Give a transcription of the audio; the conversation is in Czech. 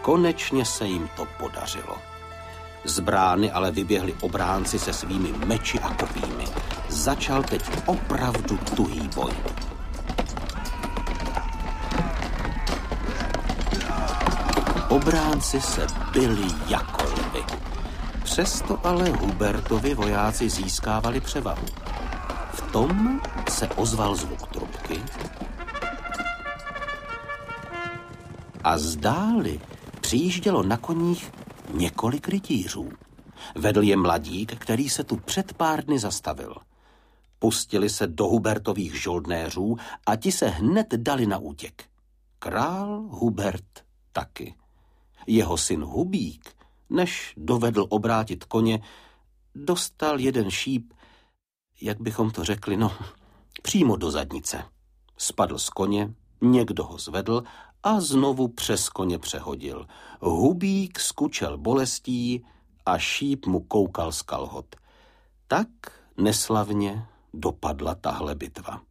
Konečně se jim to podařilo. Z brány ale vyběhli obránci se svými meči a kopími. Začal teď opravdu tuhý boj. Obránci se bili jako lvy. Přesto ale Hubertovi vojáci získávali převahu. V tom se ozval zvuk trubky a zdáli přijíždělo na koních několik rytířů. Vedl je mladík, který se tu před pár dny zastavil. Pustili se do Hubertových žoldnéřů a ti se hned dali na útěk. Král Hubert taky. Jeho syn Hubík, než dovedl obrátit koně, dostal jeden šíp, jak bychom to řekli, přímo do zadnice. Spadl z koně, někdo ho zvedl a znovu přes koně přehodil. Hubík skučel bolestí a šíp mu koukal z kalhot. Tak neslavně dopadla tahle bitva.